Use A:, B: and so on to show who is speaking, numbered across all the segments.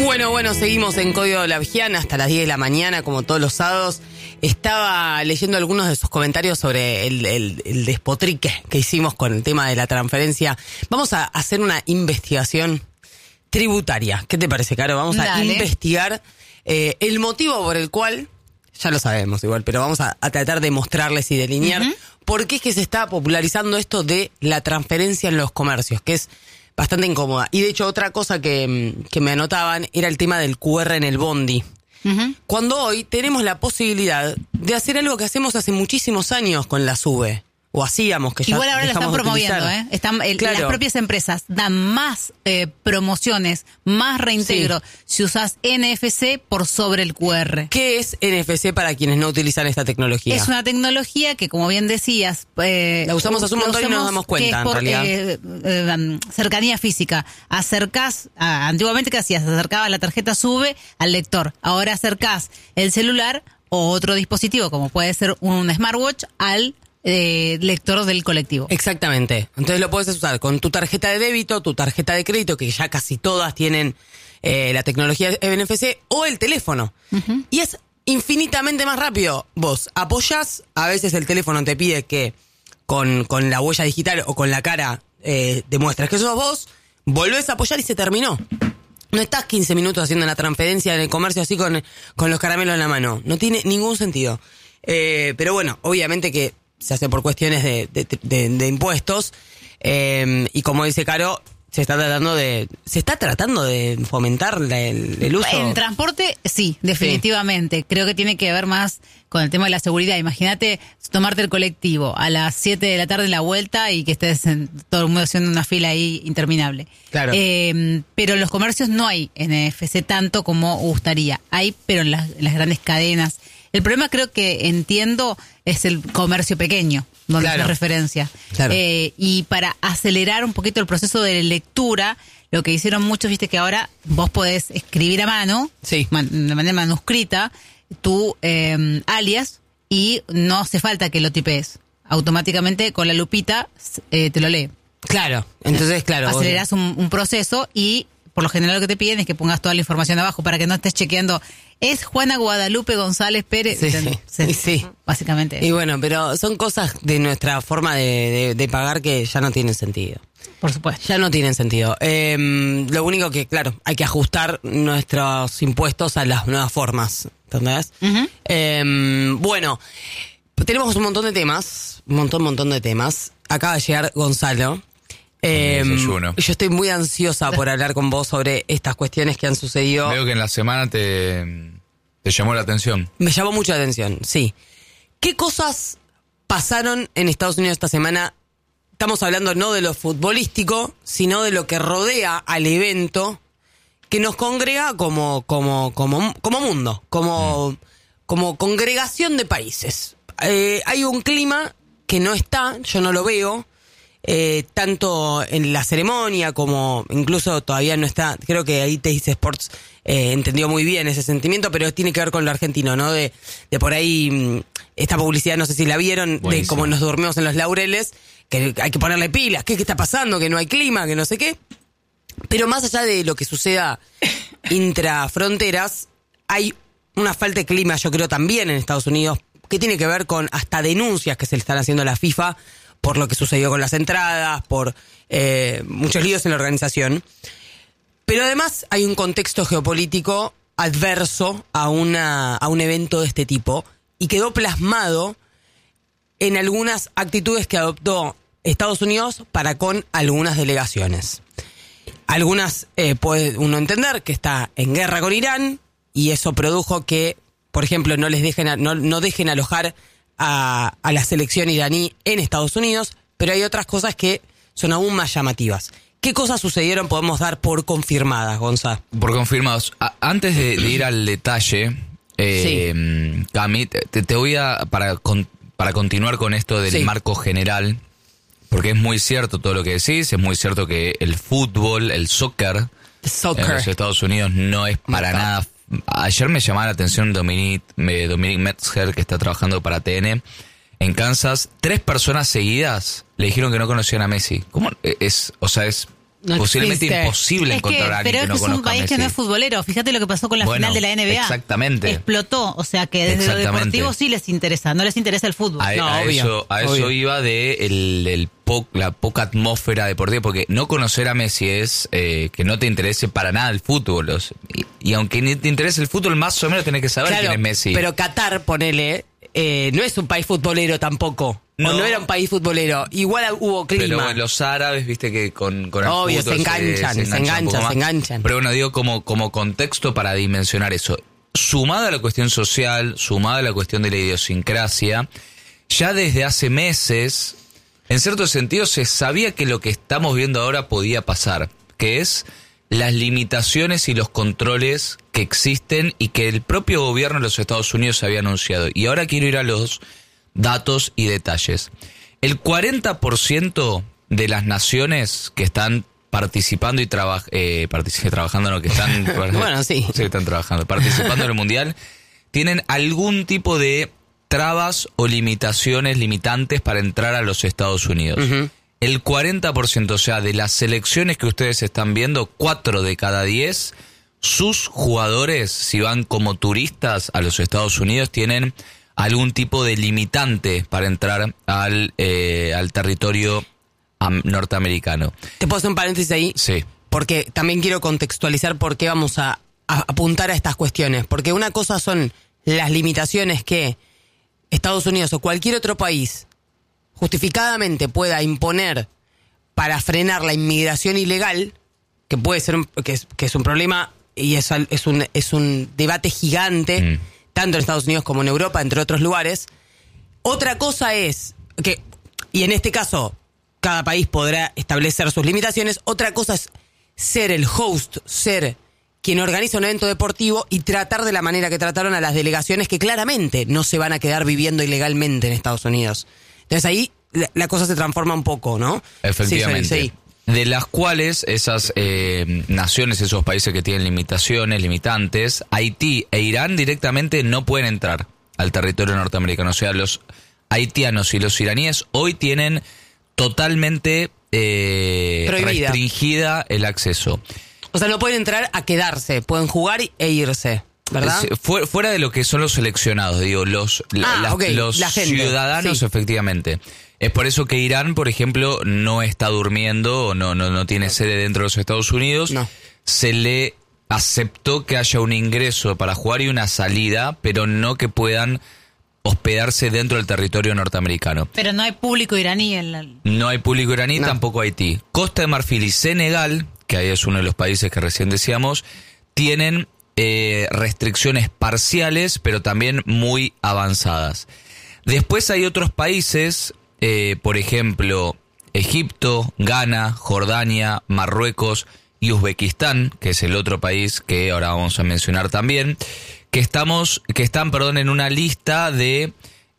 A: Bueno, seguimos en Código La Vigiana hasta las 10 de la mañana, como todos los sábados. Estaba leyendo algunos de sus comentarios sobre el despotrique que hicimos con el tema de la transferencia. Vamos a hacer una investigación tributaria. ¿Qué te parece, Caro? Vamos a investigar el motivo por el cual, ya lo sabemos igual, pero vamos a tratar de mostrarles y delinear por qué es que se está popularizando esto de la transferencia en los comercios, que es bastante incómoda. Y de hecho otra cosa que me anotaban era el tema del QR en el bondi. Cuando hoy tenemos la posibilidad de hacer algo que hacemos hace muchísimos años con la SUBE. O hacíamos, que ya
B: igual ahora la están promoviendo,
A: Claro.
B: Las propias empresas dan más promociones, más reintegro si usas NFC por sobre el QR.
A: ¿Qué es NFC para quienes no utilizan esta tecnología?
B: Es una tecnología que, como bien decías,
A: la usamos hace un montón y no nos damos cuenta,
B: por,
A: en realidad.
B: Cercanía física. Antiguamente, ¿qué hacías? Acercabas la tarjeta SUBE al lector. Ahora acercás el celular o otro dispositivo, como puede ser un smartwatch, al lector del colectivo.
A: Exactamente. Entonces lo puedes usar con tu tarjeta de débito, tu tarjeta de crédito, que ya casi todas tienen la tecnología NFC, o el teléfono. Y es infinitamente más rápido. Vos apoyás, a veces el teléfono te pide que con la huella digital o con la cara demuestres que sos vos, volvés a apoyar y se terminó. No estás 15 minutos haciendo la transferencia en el comercio así con los caramelos en la mano. No tiene ningún sentido. Pero bueno, obviamente que se hace por cuestiones de impuestos, y como dice Caro, se está tratando de fomentar el uso.
B: En transporte, sí, definitivamente. Sí. Creo que tiene que ver más con el tema de la seguridad. Imagínate tomarte el colectivo a las 7 de la tarde en la vuelta y que estés todo el mundo haciendo una fila ahí interminable.
A: Claro.
B: Pero en los comercios no hay NFC tanto como gustaría. Hay, pero en las grandes cadenas. El problema, creo que entiendo, es el comercio pequeño, donde es la referencia. Claro. Y para acelerar un poquito el proceso de lectura, lo que hicieron muchos, viste que ahora vos podés escribir a mano, de manera manuscrita, tu alias, y no hace falta que lo tipees. Automáticamente con la lupita te lo lee.
A: Claro, entonces, claro.
B: Acelerás un proceso y por lo general lo que te piden es que pongas toda la información abajo para que no estés chequeando. Es Juana Guadalupe González Pérez. Sí. Básicamente.
A: Y bueno, pero son cosas de nuestra forma de pagar que ya no tienen sentido.
B: Por supuesto.
A: Ya no tienen sentido. Lo único que, claro, hay que ajustar nuestros impuestos a las nuevas formas. ¿Entendés? Bueno, tenemos un montón de temas. Un montón de temas. Acaba de llegar Gonzalo. Yo estoy muy ansiosa por hablar con vos sobre estas cuestiones que han sucedido.
C: Veo que en la semana te llamó la atención.
A: Me llamó mucho la atención, sí. ¿Qué cosas pasaron en Estados Unidos esta semana? Estamos hablando no de lo futbolístico, sino de lo que rodea al evento que nos congrega como mundo, como congregación de países. Hay un clima que no está, yo no lo veo, tanto en la ceremonia como incluso todavía no está. Creo que ahí Teis Sports entendió muy bien ese sentimiento, pero tiene que ver con lo argentino, ¿no? De por ahí, esta publicidad, no sé si la vieron, buenísimo, de cómo nos dormimos en los laureles, que hay que ponerle pilas, ¿qué está pasando? Que no hay clima, que no sé qué. Pero más allá de lo que suceda intrafronteras, hay una falta de clima, yo creo, también en Estados Unidos, que tiene que ver con hasta denuncias que se le están haciendo a la FIFA por lo que sucedió con las entradas, por muchos líos en la organización. Pero además hay un contexto geopolítico adverso a un evento de este tipo, y quedó plasmado en algunas actitudes que adoptó Estados Unidos para con algunas delegaciones. Algunas puede uno entender que está en guerra con Irán, y eso produjo que, por ejemplo, no dejen alojar a la selección iraní en Estados Unidos, pero hay otras cosas que son aún más llamativas. ¿Qué cosas sucedieron? Podemos dar por confirmadas, Gonza.
C: Por confirmados. Antes de ir al detalle, Cami, te voy a, para continuar con esto del marco general, porque es muy cierto todo lo que decís, es muy cierto que el fútbol, el soccer en los Estados Unidos no es para nada. Ayer me llamaba la atención Dominic Metzger, que está trabajando para TN en Kansas. 3 personas seguidas le dijeron que no conocían a Messi. ¿Cómo es? O sea, es posiblemente imposible encontrar a alguien que no conozca a Messi.
B: Pero es un país que no es futbolero. Fíjate lo que pasó con la final de la NBA.
C: Exactamente.
B: Explotó. O sea que desde lo deportivo sí les interesa. No les interesa el fútbol.
C: Eso iba de la poca atmósfera deportiva. Porque no conocer a Messi es que no te interese para nada el fútbol. Y aunque ni te interese el fútbol, más o menos tenés que saber quién es Messi.
A: Pero Qatar, ponele, no es un país futbolero tampoco. No era un país futbolero. Igual hubo clima.
C: Pero los árabes, viste que con el
A: obvio,
C: fútbol
A: se enganchan.
C: Pero bueno, digo como contexto para dimensionar eso. Sumada a la cuestión social, sumada a la cuestión de la idiosincrasia, ya desde hace meses, en cierto sentido, se sabía que lo que estamos viendo ahora podía pasar, que es las limitaciones y los controles que existen y que el propio gobierno de los Estados Unidos había anunciado. Y ahora quiero ir a los datos y detalles. El 40% de las naciones que están participando y trabajando, no, que están
A: bueno, sí,
C: están trabajando, participando en el mundial, tienen algún tipo de trabas o limitantes para entrar a los Estados Unidos. Uh-huh. El 40%, o sea, de las selecciones que ustedes están viendo, 4 de cada 10, sus jugadores, si van como turistas a los Estados Unidos, tienen algún tipo de limitante para entrar al territorio norteamericano.
A: ¿Te puedo hacer un paréntesis ahí?
C: Sí.
A: Porque también quiero contextualizar por qué vamos a apuntar a estas cuestiones. Porque una cosa son las limitaciones que Estados Unidos o cualquier otro país justificadamente pueda imponer para frenar la inmigración ilegal, que puede ser que es un problema y es un debate gigante, tanto en Estados Unidos como en Europa, entre otros lugares. Otra cosa es que, y en este caso, cada país podrá establecer sus limitaciones. Otra cosa es ser el host, ser quien organiza un evento deportivo y tratar de la manera que trataron a las delegaciones que claramente no se van a quedar viviendo ilegalmente en Estados Unidos. Entonces ahí la cosa se transforma un poco, ¿no?
C: Efectivamente.
A: Sí.
C: De las cuales esas naciones, esos países que tienen limitantes, Haití e Irán directamente no pueden entrar al territorio norteamericano. O sea, los haitianos y los iraníes hoy tienen totalmente restringida el acceso.
A: O sea, no pueden entrar a quedarse, pueden jugar e irse, ¿verdad?
C: Fuera de lo que son los seleccionados, digo, los ciudadanos, sí. Efectivamente. Es por eso que Irán, por ejemplo, no está durmiendo, no tiene sede dentro de los Estados Unidos. No. Se le aceptó que haya un ingreso para jugar y una salida, pero no que puedan hospedarse dentro del territorio norteamericano.
B: Pero no hay público iraní
C: No hay público iraní, tampoco Haití. Costa de Marfil y Senegal, que ahí es uno de los países que recién decíamos, tienen restricciones parciales, pero también muy avanzadas. Después hay otros países, por ejemplo, Egipto, Ghana, Jordania, Marruecos y Uzbekistán, que es el otro país que ahora vamos a mencionar también, que están en una lista de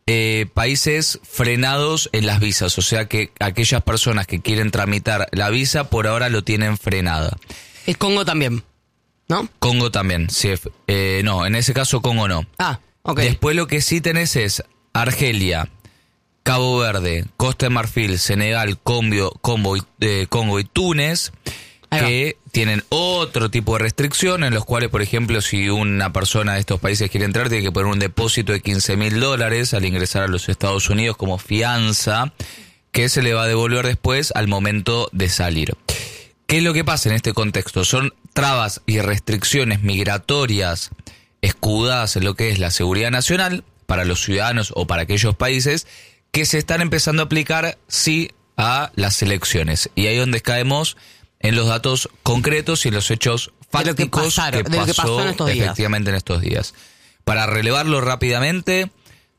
C: países frenados en las visas, o sea que aquellas personas que quieren tramitar la visa por ahora lo tienen frenada.
A: ¿Es Congo también? ¿No?
C: Congo también, sí. No, en ese caso Congo no.
A: Ah, ok.
C: Después lo que sí tenés es Argelia, Cabo Verde, Costa de Marfil, Senegal, Congo y Túnez, que tienen otro tipo de restricción, en los cuales, por ejemplo, si una persona de estos países quiere entrar, tiene que poner un depósito de $15,000 al ingresar a los Estados Unidos como fianza, que se le va a devolver después al momento de salir. ¿Qué es lo que pasa en este contexto? Son trabas y restricciones migratorias escudadas en lo que es la seguridad nacional para los ciudadanos o para aquellos países que se están empezando a aplicar, sí, a las elecciones. Y ahí es donde caemos en los datos concretos y en los hechos fácticos que pasó efectivamente en estos días. Para relevarlo rápidamente,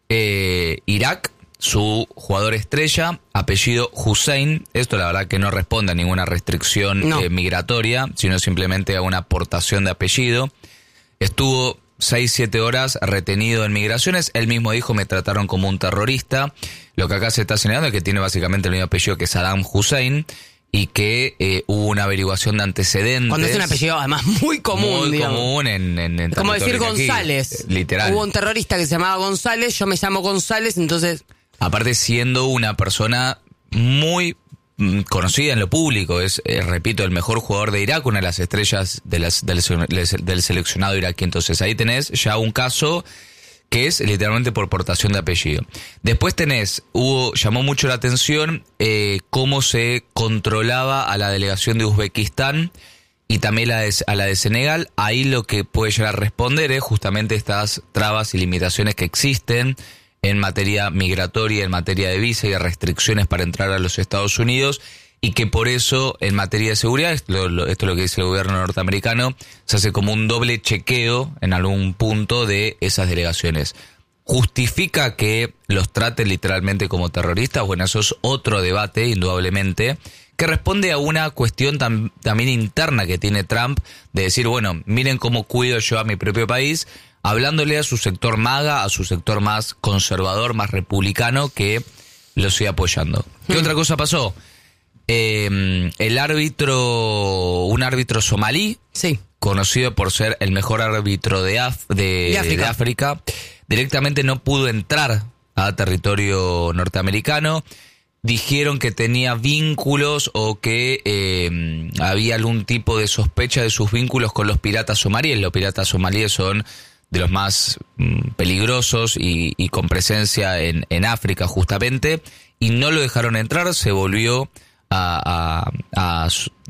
C: Irak, su jugador estrella, apellido Hussein, esto la verdad que no responde a ninguna restricción migratoria, sino simplemente a una aportación de apellido, estuvo 6-7 horas retenido en migraciones. Él mismo dijo, me trataron como un terrorista. Lo que acá se está señalando es que tiene básicamente el mismo apellido que Saddam Hussein y que hubo una averiguación de antecedentes.
A: Cuando es un apellido además muy común,
C: muy común en
A: como decir González.
C: Aquí, literal.
A: Hubo un terrorista que se llamaba González, yo me llamo González, entonces...
C: Aparte siendo una persona muy conocida en lo público, es, repito, el mejor jugador de Irak, una de las estrellas del seleccionado iraquí. Entonces ahí tenés ya un caso que es literalmente por portación de apellido. Después llamó mucho la atención cómo se controlaba a la delegación de Uzbekistán y también a la de Senegal. Ahí lo que puede llegar a responder es justamente estas trabas y limitaciones que existen en materia migratoria, en materia de visa y de restricciones para entrar a los Estados Unidos, y que por eso en materia de seguridad, esto es lo que dice el gobierno norteamericano, se hace como un doble chequeo en algún punto de esas delegaciones. ¿Justifica que los traten literalmente como terroristas? Bueno, eso es otro debate, indudablemente, que responde a una cuestión también interna que tiene Trump, de decir, bueno, miren cómo cuido yo a mi propio país, hablándole a su sector MAGA, a su sector más conservador, más republicano, que lo sigue apoyando. ¿Qué otra cosa pasó? Un árbitro somalí,
A: sí,
C: conocido por ser el mejor árbitro de África, directamente no pudo entrar a territorio norteamericano. Dijeron que tenía vínculos o que había algún tipo de sospecha de sus vínculos con los piratas somalíes. Los piratas somalíes son de los más peligrosos y con presencia en África justamente, y no lo dejaron entrar. Se volvió a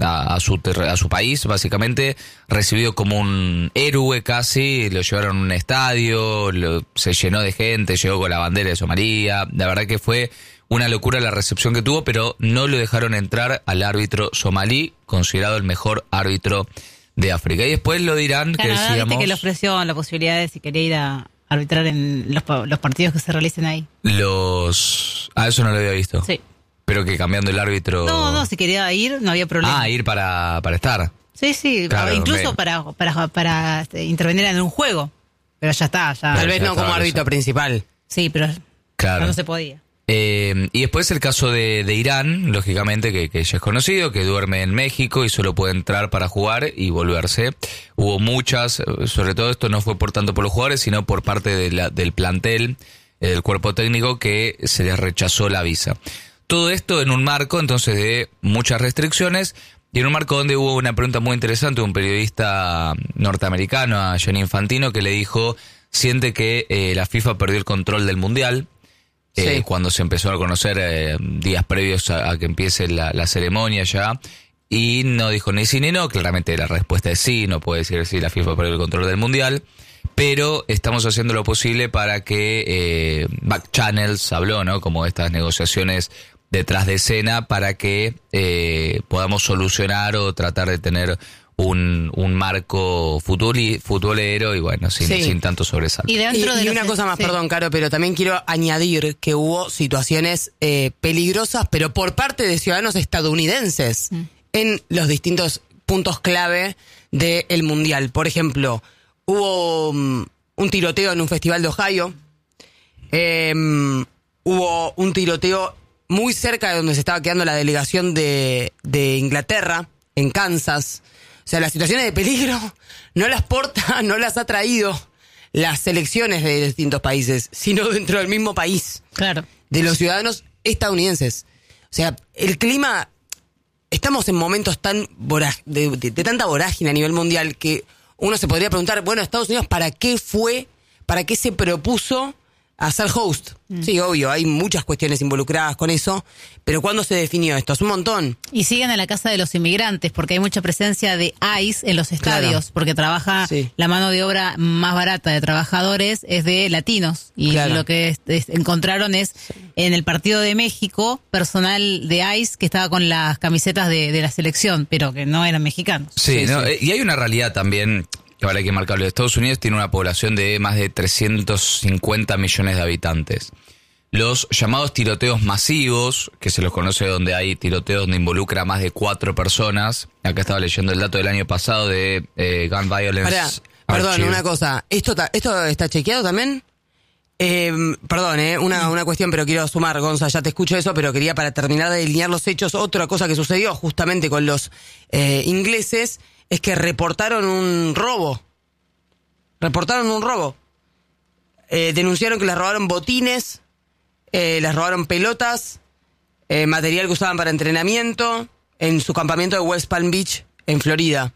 C: su país, básicamente recibido como un héroe casi. Lo llevaron a un estadio, se llenó de gente, llegó con la bandera de Somalia. La verdad que fue una locura la recepción que tuvo, pero no lo dejaron entrar al árbitro somalí, considerado el mejor árbitro de África. Y después lo dirán
B: Canadá,
C: que decíamos,
B: que le ofreció la posibilidad de si quería ir a arbitrar en los partidos que se realicen ahí.
C: eso no lo había visto.
B: Sí.
C: Pero que cambiando el árbitro...
B: No, si quería ir, no había problema.
C: Ir para estar.
B: Sí,
C: claro,
B: incluso para intervenir en un juego. Pero ya está.
A: Tal vez no como árbitro principal.
B: Sí, pero
C: claro,
B: no se podía.
C: Y después el caso de Irán, lógicamente, que ya es conocido, que duerme en México y solo puede entrar para jugar y volverse. Hubo muchas, sobre todo esto no fue por tanto por los jugadores, sino por parte del plantel, del cuerpo técnico, que se les rechazó la visa. Todo esto en un marco, entonces, de muchas restricciones, y en un marco donde hubo una pregunta muy interesante de un periodista norteamericano, a Gianni Infantino, que le dijo, siente que la FIFA perdió el control del Mundial. Sí. Cuando se empezó a conocer días previos a que empiece la ceremonia ya, y no dijo ni sí ni no. Claramente la respuesta es sí, no puede decir si la FIFA perdió el control del Mundial, pero estamos haciendo lo posible para que Back Channels habló, ¿no? Como estas negociaciones detrás de escena, para que podamos solucionar o tratar de tener un marco futbolero y bueno, sin tanto sobresalto.
A: Y una cosa más, perdón, Caro, pero también quiero añadir que hubo situaciones peligrosas, pero por parte de ciudadanos estadounidenses en los distintos puntos clave del Mundial. Por ejemplo, hubo un tiroteo en un festival de Ohio, hubo un tiroteo muy cerca de donde se estaba quedando la delegación de Inglaterra, en Kansas. O sea, las situaciones de peligro no las ha traído las selecciones de distintos países, sino dentro del mismo país.
B: Claro.
A: De los ciudadanos estadounidenses. O sea, el clima, estamos en momentos tan de tanta vorágine a nivel mundial que uno se podría preguntar, bueno, Estados Unidos, ¿para qué se propuso a ser host? Sí, obvio, hay muchas cuestiones involucradas con eso, pero ¿cuándo se definió esto? Es un montón.
B: Y siguen a la casa de los inmigrantes, porque hay mucha presencia de ICE en los estadios, claro, porque trabaja, la mano de obra más barata de trabajadores es de latinos, y claro, lo que encontraron es en el partido de México, personal de ICE que estaba con las camisetas de la selección, pero que no eran mexicanos.
C: Sí. Y hay una realidad también, ahora hay que marcarlo. Estados Unidos tiene una población de más de 350 millones de habitantes. Los llamados tiroteos masivos, que se los conoce donde hay tiroteos donde involucra a más de 4 personas. Acá estaba leyendo el dato del año pasado de Gun Violence.
A: Perdón, una cosa. ¿Esto está chequeado también? Una cuestión, pero quiero sumar, Gonza, ya te escucho eso, pero quería, para terminar de delinear los hechos, otra cosa que sucedió justamente con los ingleses es que reportaron un robo. Denunciaron que les robaron botines, les robaron pelotas, material que usaban para entrenamiento en su campamento de West Palm Beach, en Florida.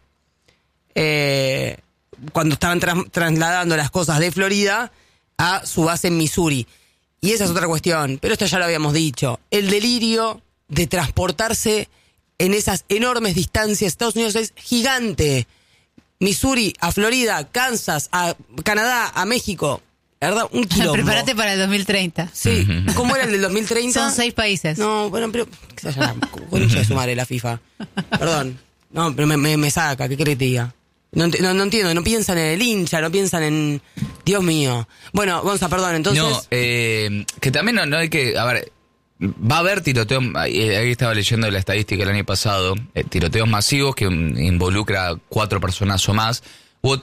A: Cuando estaban trasladando las cosas de Florida a su base en Missouri. Y esa es otra cuestión, pero esto ya lo habíamos dicho. El delirio de transportarse en esas enormes distancias. Estados Unidos es gigante. Missouri a Florida, Kansas a Canadá, a México. La verdad, un quilombo.
B: Prepárate para el 2030.
A: Sí. ¿Cómo era el del 2030?
B: Son 6 países.
A: No, bueno, pero... ¿Qué se llama? Concha de su madre la FIFA. Perdón. No, pero me saca, ¿qué querés que te diga? No entiendo, no piensan en el hincha, no piensan en... Dios mío. Bueno, Gonza, perdón, entonces...
C: No, que también no hay que... A ver, va a haber tiroteos... Ahí estaba leyendo la estadística el año pasado. Tiroteos masivos que involucra 4 personas o más. Hubo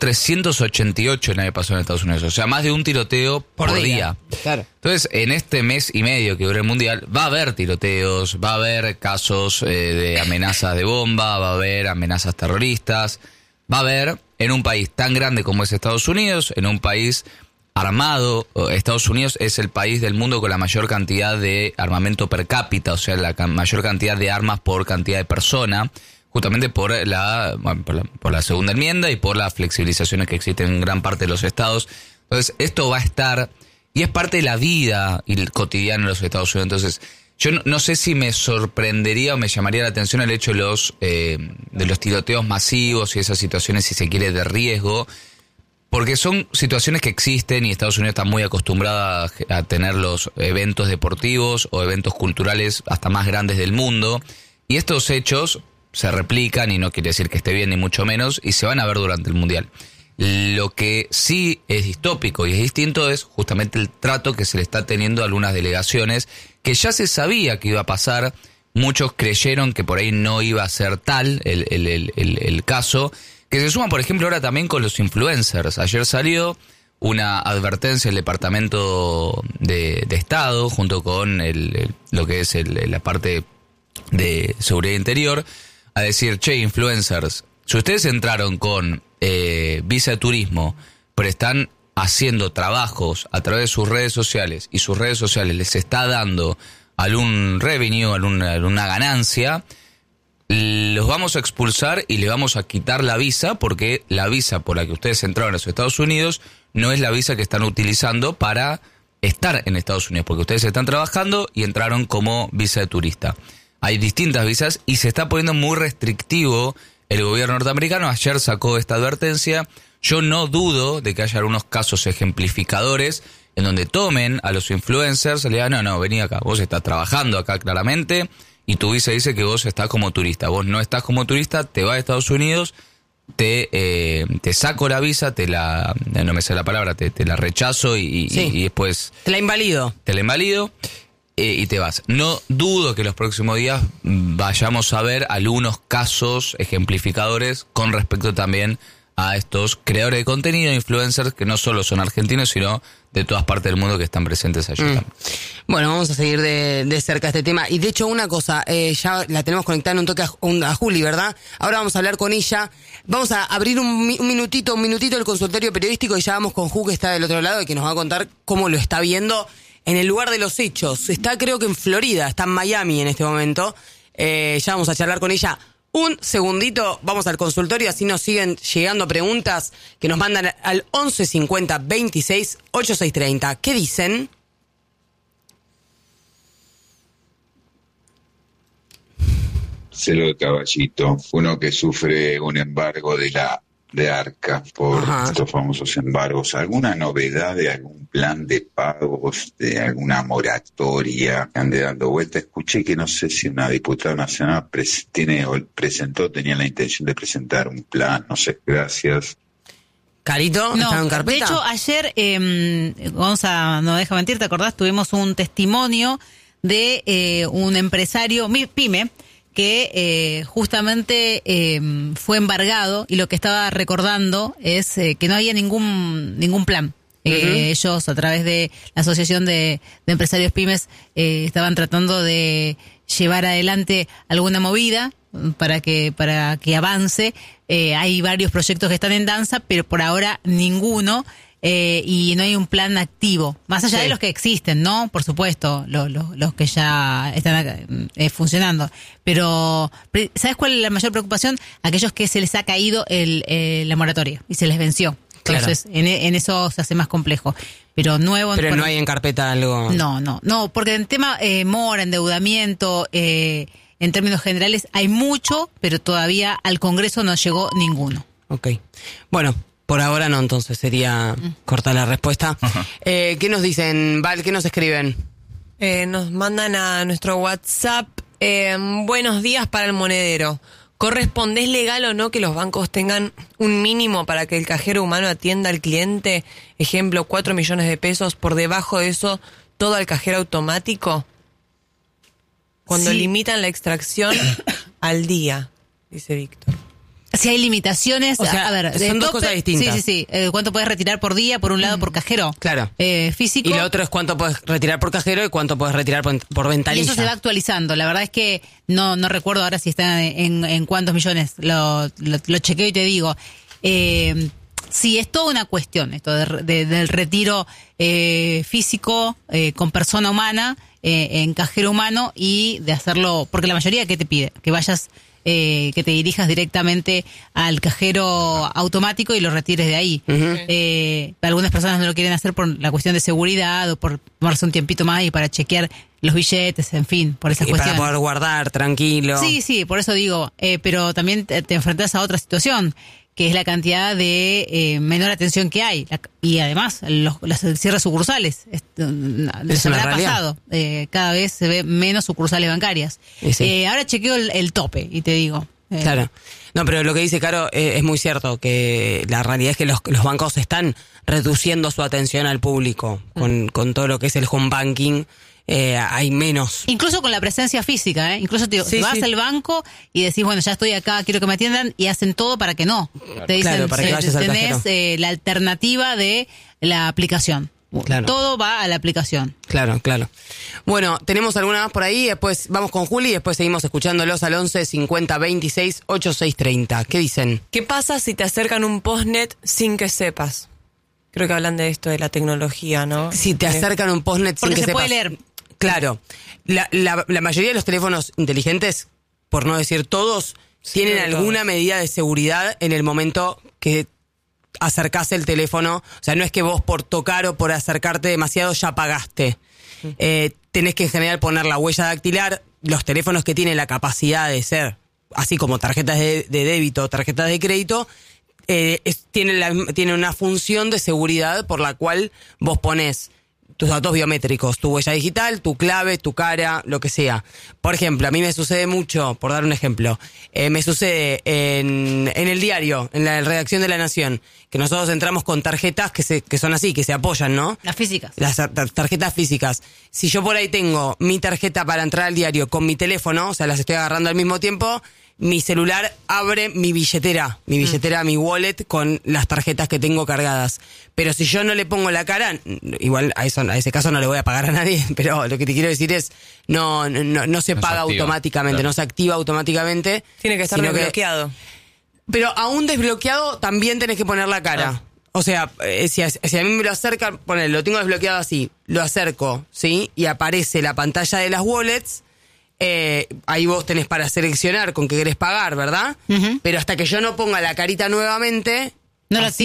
C: 388 el año pasado en Estados Unidos. O sea, más de un tiroteo por día.
A: Claro.
C: Entonces, en este mes y medio que dura el Mundial, va a haber tiroteos, va a haber casos de amenazas de bomba, va a haber amenazas terroristas, va a haber, en un país tan grande como es Estados Unidos, en un país armado. Estados Unidos es el país del mundo con la mayor cantidad de armamento per cápita, o sea, la mayor cantidad de armas por cantidad de persona, justamente por la segunda enmienda y por las flexibilizaciones que existen en gran parte de los estados. Entonces, esto va a estar, y es parte de la vida y el cotidiano de los Estados Unidos. Entonces, yo no sé si me sorprendería o me llamaría la atención el hecho de los tiroteos masivos y esas situaciones, si se quiere, de riesgo, porque son situaciones que existen y Estados Unidos está muy acostumbrada a tener los eventos deportivos o eventos culturales hasta más grandes del mundo, y estos hechos se replican, y no quiere decir que esté bien ni mucho menos, y se van a ver durante el Mundial. Lo que sí es distópico y es distinto es justamente el trato que se le está teniendo a algunas delegaciones, que ya se sabía que iba a pasar. Muchos creyeron que por ahí no iba a ser tal el caso, que se suma, por ejemplo, ahora también con los influencers. Ayer salió una advertencia del Departamento de Estado, junto con lo que es la parte de Seguridad Interior, a decir, che, influencers, si ustedes entraron con visa de turismo, pero están haciendo trabajos a través de sus redes sociales, y sus redes sociales les está dando algún revenue, alguna ganancia, los vamos a expulsar y le vamos a quitar la visa, porque la visa por la que ustedes entraron a los Estados Unidos no es la visa que están utilizando para estar en Estados Unidos, porque ustedes están trabajando y entraron como visa de turista. Hay distintas visas y se está poniendo muy restrictivo el gobierno norteamericano. Ayer sacó esta advertencia. Yo no dudo de que haya algunos casos ejemplificadores en donde tomen a los influencers y le digan, no, vení acá, vos estás trabajando acá claramente y tu visa dice que vos estás como turista. Vos no estás como turista, te vas a Estados Unidos, te saco la visa, no me sé la palabra, te la rechazo y después...
A: Te la invalido.
C: Y te vas. No dudo que los próximos días vayamos a ver algunos casos ejemplificadores con respecto también a estos creadores de contenido, influencers, que no solo son argentinos, sino de todas partes del mundo que están presentes allí también.
A: Bueno, vamos a seguir de cerca este tema. Y de hecho, una cosa, ya la tenemos conectada en un toque a Juli, ¿verdad? Ahora vamos a hablar con ella. Vamos a abrir un minutito el consultorio periodístico, y ya vamos con Ju, que está del otro lado y que nos va a contar cómo lo está viendo en el lugar de los hechos. Está, creo que en Florida, está en Miami en este momento. Ya vamos a charlar con ella un segundito. Vamos al consultorio, así nos siguen llegando preguntas que nos mandan al 11 50 26 8630. ¿Qué dicen?
D: Celo de Caballito, uno que sufre un embargo de ARCA por estos famosos embargos. ¿Alguna novedad de algún plan de pagos, de alguna moratoria que ande dando vuelta? Escuché que no sé si una diputada nacional tenía la intención de presentar un plan, no sé, gracias.
A: Carito, ¿estaba en carpeta?
B: De hecho, ayer, Gonza, no deja mentir, ¿te acordás? Tuvimos un testimonio de un empresario, pyme, que justamente fue embargado, y lo que estaba recordando es que no había ningún plan. Ellos, a través de la Asociación de Empresarios Pymes, estaban tratando de llevar adelante alguna movida para que avance. Hay varios proyectos que están en danza, pero por ahora ninguno. y no hay un plan activo, más allá de los que existen, ¿no? Por supuesto, los que ya están funcionando. Pero, ¿sabes cuál es la mayor preocupación? Aquellos que se les ha caído la moratoria y se les venció. Entonces, claro. en eso se hace más complejo. Pero nuevo...
A: Pero no hay en carpeta algo...
B: No, porque en tema mora, endeudamiento, en términos generales hay mucho, pero todavía al Congreso no llegó ninguno.
A: Ok. Bueno, por ahora no, entonces sería cortar la respuesta. ¿Qué nos dicen, Val? ¿Qué nos escriben?
E: Nos mandan a nuestro WhatsApp, buenos días para el monedero. ¿Es legal o no que los bancos tengan un mínimo para que el cajero humano atienda al cliente? Ejemplo, 4 millones de pesos, por debajo de eso, todo al cajero automático. Cuando limitan la extracción al día, dice Víctor.
B: Si hay limitaciones,
A: o sea,
B: a ver,
A: son dos cosas distintas.
B: Sí. ¿Cuánto puedes retirar por día? Por un lado, por cajero.
A: Claro.
B: Físico.
A: Y lo otro es cuánto puedes retirar por cajero y cuánto puedes retirar por ventanilla.
B: Y eso se va actualizando. La verdad es que no recuerdo ahora si está en cuántos millones. Lo chequeo y te digo. Sí, es toda una cuestión esto del retiro físico con persona humana en cajero humano y de hacerlo, porque la mayoría que te pide, que vayas, que te dirijas directamente al cajero automático y lo retires de ahí. Algunas personas no lo quieren hacer por la cuestión de seguridad o por tomarse un tiempito más y para chequear los billetes, en fin, por esas cuestiones.
A: Para poder guardar tranquilo.
B: Sí, por eso digo, pero también te enfrentas a otra situación, que es la cantidad de menor atención que hay. Y además, los cierres sucursales. Se me ha pasado. Cada vez se ve menos sucursales bancarias. Sí. Ahora chequeo el tope y te digo.
A: Claro. No, pero lo que dice Caro es muy cierto, que la realidad es que los bancos están reduciendo su atención al público con todo lo que es el home banking. Hay menos.
B: Incluso con la presencia física, Incluso te vas al banco y decís, bueno, ya estoy acá, quiero que me atiendan, y hacen todo para que no. Te dicen,
A: para que vayas al cajero.
B: Tenés la alternativa de la aplicación. Claro. Todo va a la aplicación.
A: Claro. Bueno, tenemos alguna más por ahí, después vamos con Juli y después seguimos escuchándolos al 11 50 26 86 30. ¿Qué dicen?
E: ¿Qué pasa si te acercan un postnet sin que sepas? Creo que hablan de esto, de la tecnología, ¿no?
A: Si te acercan un postnet sin que sepas.
B: Porque se puede leer.
A: Claro, la mayoría de los teléfonos inteligentes, por no decir todos, tienen alguna medida de seguridad en el momento que acercás el teléfono. O sea, no es que vos por tocar o por acercarte demasiado ya pagaste. Tenés que en general poner la huella dactilar. Los teléfonos que tienen la capacidad de ser, así como tarjetas de débito o tarjetas de crédito, tienen una función de seguridad por la cual vos ponés tus datos biométricos, tu huella digital, tu clave, tu cara, lo que sea. Por ejemplo, a mí me sucede mucho, por dar un ejemplo, me sucede en el diario, en la redacción de La Nación, que nosotros entramos con tarjetas que son así, que se apoyan, ¿no?
B: Las físicas.
A: Las tarjetas físicas. Si yo por ahí tengo mi tarjeta para entrar al diario con mi teléfono, o sea, las estoy agarrando al mismo tiempo, mi celular abre mi billetera, mi wallet con las tarjetas que tengo cargadas. Pero si yo no le pongo la cara, igual a ese caso no le voy a pagar a nadie, pero lo que te quiero decir es, no se paga automáticamente, claro. No se activa automáticamente.
E: Tiene que estar desbloqueado.
A: Pero aún desbloqueado también tenés que poner la cara. O sea, si a mí me lo acercan, lo tengo desbloqueado así, lo acerco, ¿sí? Y aparece la pantalla de las wallets. Ahí vos tenés para seleccionar con qué querés pagar, ¿verdad? Pero hasta que yo no ponga la carita nuevamente, no lo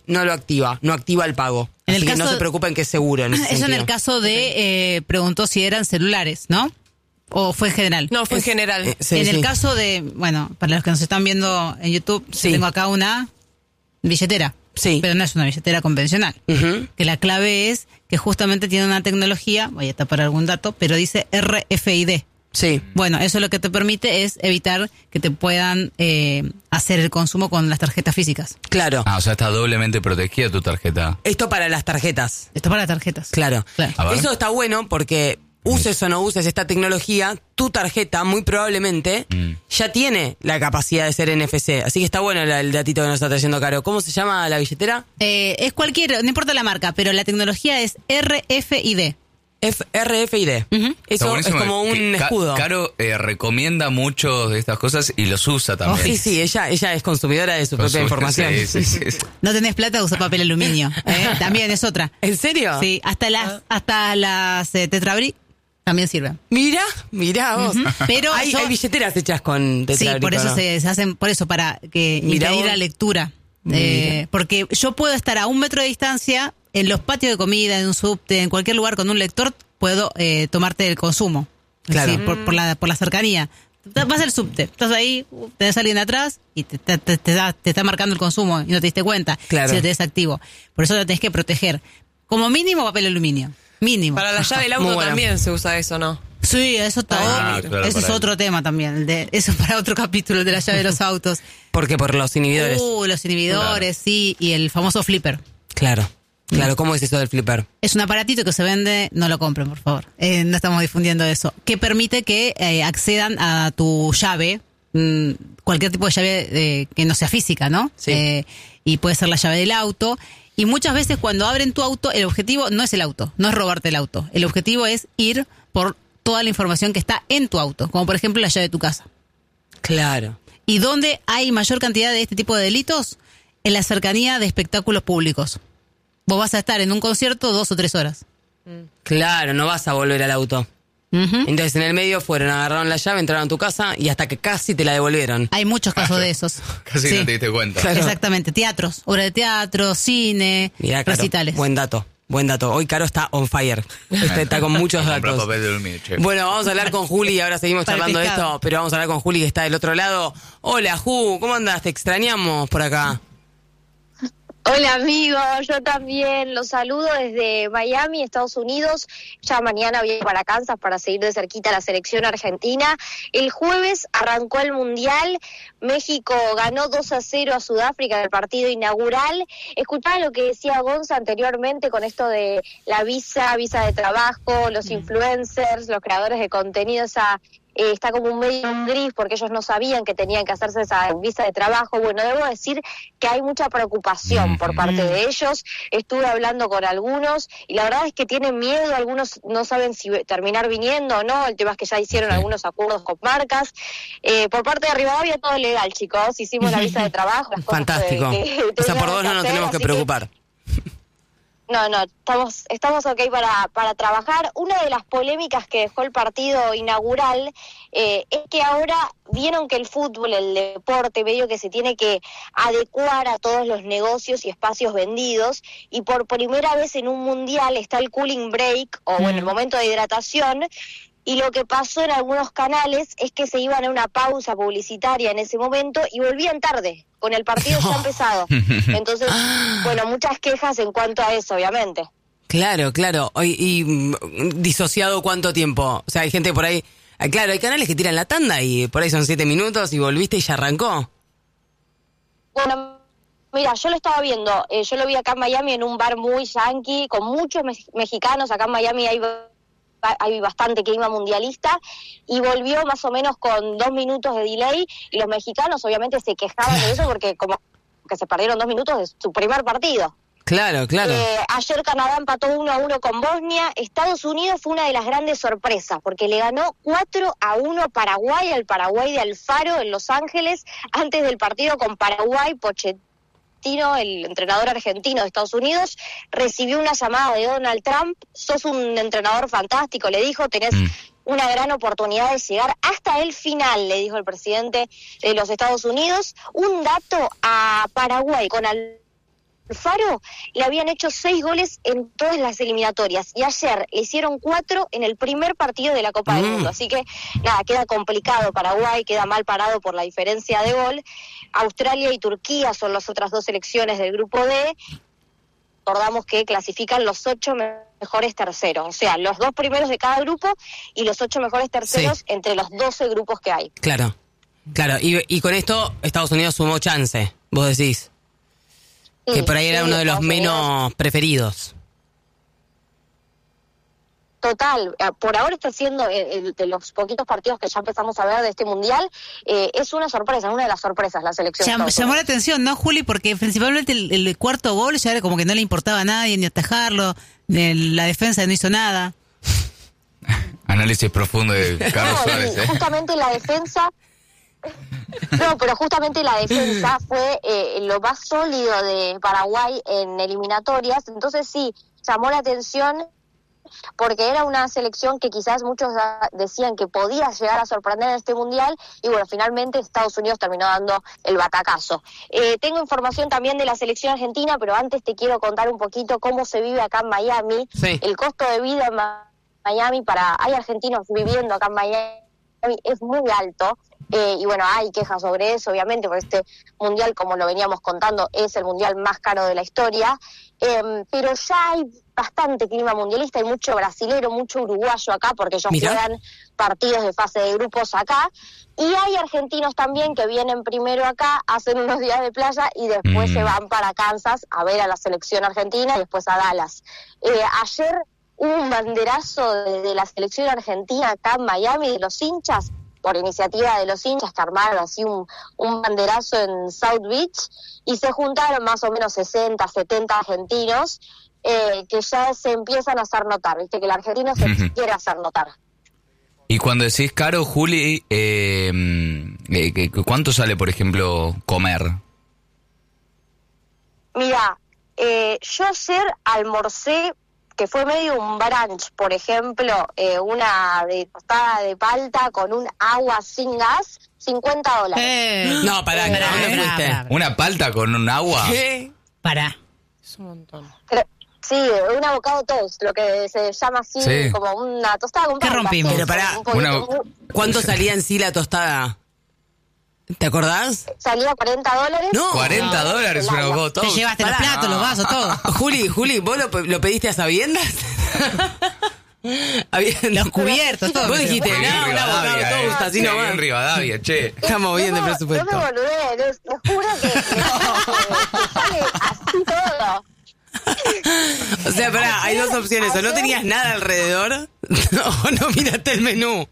A: activa el pago. Así que no se preocupen que es seguro. En ese
B: eso
A: sentido.
B: En el caso de, preguntó si eran celulares, ¿no? ¿O fue en general?
E: No, fue en general.
B: En el caso de, bueno, para los que nos están viendo en YouTube, tengo acá una billetera.
A: Sí.
B: Pero no es una billetera convencional. Que la clave es que justamente tiene una tecnología, voy a tapar algún dato, pero dice RFID.
A: Sí.
B: Bueno, eso lo que te permite es evitar que te puedan hacer el consumo con las tarjetas físicas.
A: Claro.
C: O sea, está doblemente protegida tu tarjeta.
A: Esto para las tarjetas.
B: Esto para las tarjetas.
A: Claro. Eso está bueno porque uses o no uses esta tecnología, tu tarjeta muy probablemente ya tiene la capacidad de ser NFC. Así que está bueno el datito que nos está trayendo Caro. ¿Cómo se llama la billetera?
B: Es cualquier, no importa la marca, pero la tecnología es RFID.
A: RFID. Eso es como un escudo.
C: Caro recomienda mucho de estas cosas y los usa también.
A: Sí, ella es consumidora de su propia información.
C: Sí.
B: No tenés plata, usa papel aluminio. También es otra.
A: ¿En serio?
B: Sí, hasta las Tetra Brick también sirven.
A: Mirá vos.
B: Pero
A: hay billeteras hechas con Tetra Brick.
B: Sí, por eso se hacen, para que impedir la lectura. Porque yo puedo estar a 1 metro de distancia en los patios de comida, en un subte, en cualquier lugar con un lector, puedo tomarte el consumo.
A: Claro.
B: Sí, por la cercanía. Vas al subte, estás ahí, tenés a alguien atrás y te está marcando el consumo y no te diste cuenta.
A: Claro.
B: Si lo tenés activo. Por eso lo tenés que proteger. Como mínimo papel aluminio. Mínimo.
E: Para la llave del auto también se usa eso, ¿no?
B: Sí, eso ese es otro tema también. Eso para otro capítulo de la llave de los autos.
A: ¿Por qué? Por los inhibidores.
B: Los inhibidores, sí, y el famoso flipper.
A: Claro, ¿cómo es eso del flipper?
B: Es un aparatito que se vende, no lo compren, por favor. No estamos difundiendo eso. Que permite que accedan a tu llave, cualquier tipo de llave que no sea física, ¿no?
A: Sí.
B: Y puede ser la llave del auto. Y muchas veces cuando abren tu auto, el objetivo no es el auto, no es robarte el auto. El objetivo es ir por toda la información que está en tu auto, como por ejemplo la llave de tu casa.
A: Claro.
B: ¿Y dónde hay mayor cantidad de este tipo de delitos? En la cercanía de espectáculos públicos. Vos vas a estar en un concierto 2 o 3 horas.
A: Claro, no vas a volver al auto. Entonces en el medio agarraron la llave, entraron a tu casa y hasta que casi te la devolvieron.
B: Hay muchos casos de esos.
C: Casi no te diste cuenta.
A: Claro.
B: Exactamente, teatros, obras de teatro, cine,
A: Mirá, Caro,
B: recitales.
A: Buen dato. Hoy Caro está on fire. Está con muchos datos.
C: Papel de aluminio, che.
A: Bueno, vamos a hablar con Juli, ahora seguimos
B: Para
A: charlando de
B: pescado.
A: esto, pero vamos a hablar con Juli que está del otro lado. Hola, Ju, ¿cómo andás? Te extrañamos por acá.
F: Hola amigos, yo también los saludo desde Miami, Estados Unidos. Ya mañana voy para Kansas para seguir de cerquita la selección argentina. El jueves arrancó el Mundial, México ganó 2-0 a Sudáfrica en el partido inaugural. Escuchaba lo que decía Gonza anteriormente con esto de la visa de trabajo, los influencers, los creadores de contenido, está como un medio gris porque ellos no sabían que tenían que hacerse esa visa de trabajo. Bueno, debo decir que hay mucha preocupación por parte de ellos. Estuve hablando con algunos y la verdad es que tienen miedo, algunos no saben si terminar viniendo o no. El tema es que ya hicieron algunos acuerdos con marcas. Por parte de Rivadavia todo legal, chicos. Hicimos la visa de trabajo. Las cosas
A: Fantástico.
F: que
A: O sea, por 2 no nos
F: hacer,
A: tenemos que preocupar.
F: No, estamos ok para trabajar. Una de las polémicas que dejó el partido inaugural es que ahora vieron que el fútbol, el deporte, medio que se tiene que adecuar a todos los negocios y espacios vendidos, y por primera vez en un mundial está el cooling break, o bueno, el momento de hidratación. Y lo que pasó en algunos canales es que se iban a una pausa publicitaria en ese momento y volvían tarde, con el partido ya empezado. Entonces, bueno, muchas quejas en cuanto a eso, obviamente.
A: Claro. ¿Y disociado cuánto tiempo? O sea, hay gente por ahí... Claro, hay canales que tiran la tanda y por ahí son 7 minutos y volviste y ya arrancó.
F: Bueno, mira, yo lo estaba viendo. Yo lo vi acá en Miami en un bar muy yankee, con muchos mexicanos. Acá en Miami hay bastante clima mundialista, y volvió más o menos con 2 minutos de delay, y los mexicanos obviamente se quejaban de eso porque como que se perdieron 2 minutos de su primer partido.
A: Claro.
F: Ayer Canadá empató 1-1 con Bosnia. Estados Unidos fue una de las grandes sorpresas porque le ganó 4-1 Paraguay, al Paraguay de Alfaro en Los Ángeles. Antes del partido con Paraguay, Pochettino, el entrenador argentino de Estados Unidos, recibió una llamada de Donald Trump. Sos un entrenador fantástico, le dijo, tenés una gran oportunidad de llegar hasta el final, le dijo el presidente de los Estados Unidos. Un dato: a Paraguay con Alfaro le habían hecho 6 goles en todas las eliminatorias, y ayer le hicieron 4 en el primer partido de la Copa del Mundo. Así que nada, queda complicado Paraguay, queda mal parado por la diferencia de gol. Australia y Turquía son las otras 2 selecciones del grupo D. Recordamos que clasifican los 8 mejores terceros, o sea, los 2 primeros de cada grupo y los 8 mejores terceros entre los 12 grupos que hay.
A: Claro. Y con esto Estados Unidos sumó chance, vos decís. Que por ahí era uno de los menos preferidos.
F: Total, por ahora está siendo de los poquitos partidos que ya empezamos a ver de este mundial, es una sorpresa, una de las sorpresas la selección.
B: Llamó la atención, ¿no, Juli? Porque principalmente el cuarto gol ya era como que no le importaba a nadie, ni atajarlo, la defensa no hizo nada.
C: Análisis profundo de Carlos Suárez.
F: Justamente la defensa... No, pero justamente la defensa fue lo más sólido de Paraguay en eliminatorias. Entonces sí, llamó la atención porque era una selección que quizás muchos decían que podía llegar a sorprender en este mundial, y bueno, finalmente Estados Unidos terminó dando el batacazo. Tengo información también de la selección argentina, pero antes te quiero contar un poquito cómo se vive acá en Miami.
A: Sí.
F: El costo de vida en Miami hay argentinos viviendo acá en Miami, es muy alto. Y bueno, hay quejas sobre eso, obviamente, porque este mundial, como lo veníamos contando, es el mundial más caro de la historia, pero ya hay bastante clima mundialista, hay mucho brasilero, mucho uruguayo acá, porque ellos juegan partidos de fase de grupos acá, y hay argentinos también que vienen primero acá, hacen unos días de playa y después se van para Kansas a ver a la selección argentina y después a Dallas. Ayer hubo un banderazo de la selección argentina acá en Miami, de los hinchas, por iniciativa de los hinchas, que armaron así un banderazo en South Beach, y se juntaron más o menos 60, 70 argentinos que ya se empiezan a hacer notar, viste que el argentino se quiere hacer notar.
C: Y cuando decís caro, Juli, ¿cuánto sale, por ejemplo, comer?
F: Mira, yo ayer almorcé, que fue medio un brunch, por ejemplo, una de tostada de palta con un agua sin gas, $50.
A: No, pará, ¿dónde fuiste?
C: ¿Una palta con un agua?
A: ¿Qué?
B: Pará.
E: Es un montón.
F: Sí, un avocado toast, lo que se llama así, como una tostada con palta.
B: ¿Qué rompimos?
A: Pero pará, ¿cuánto salía en sí la tostada? ¿Te acordás?
F: Salía $40.
A: No.
C: $40 un avocado
B: Te
C: toast.
B: llevaste los platos, los vasos, todo.
A: Juli, ¿vos lo pediste a sabiendas?
B: Los cubiertos, todo.
A: Vos dijiste,
C: Bien
A: no, un
C: Rivadavia,
A: avocado toast, así
C: Bien
A: nomás.
C: Rivadavia, che.
A: Estamos bien de presupuesto.
F: Yo me boludé, les juro que sale así todo.
A: O sea, pará, hay dos opciones. O no tenías nada alrededor, o no miraste el menú.